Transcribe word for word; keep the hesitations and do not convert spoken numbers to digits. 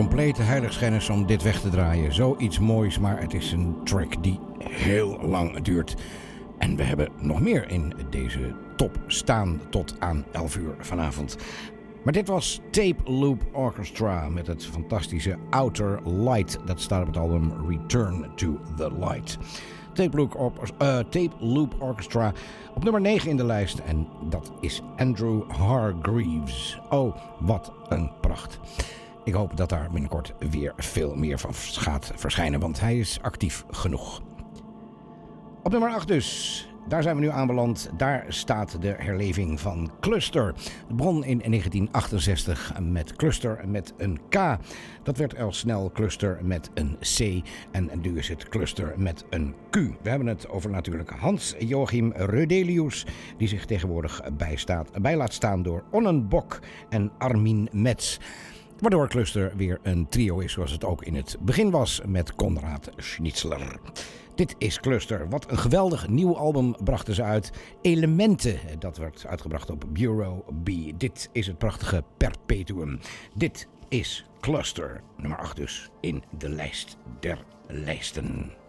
complete heiligschennis om dit weg te draaien. Zoiets moois, maar het is een track die heel lang duurt. En we hebben nog meer in deze top staan tot aan elf uur vanavond. Maar dit was Tape Loop Orchestra met het fantastische Outer Light. Dat staat op het album Return to the Light. Tape Loop, Or- uh, Tape Loop Orchestra op nummer negen in de lijst. En dat is Andrew Hargreaves. Oh, wat een pracht. Ik hoop dat daar binnenkort weer veel meer van gaat verschijnen, want hij is actief genoeg. Op nummer acht dus. Daar zijn we nu aanbeland. Daar staat de herleving van Cluster. Het begon in negentien achtenzestig met Cluster met een K. Dat werd al snel Cluster met een C. En nu is het Cluster met een Q. We hebben het over natuurlijk Hans-Joachim Rödelius, die zich tegenwoordig bijstaat, bij laat staan door Onnen Bok en Armin Metz. Waardoor Cluster weer een trio is zoals het ook in het begin was met Konrad Schnitzler. Dit is Cluster. Wat een geweldig nieuw album brachten ze uit. Elementen, dat werd uitgebracht op Bureau B. Dit is het prachtige Perpetuum. Dit is Cluster, nummer acht dus in de lijst der lijsten.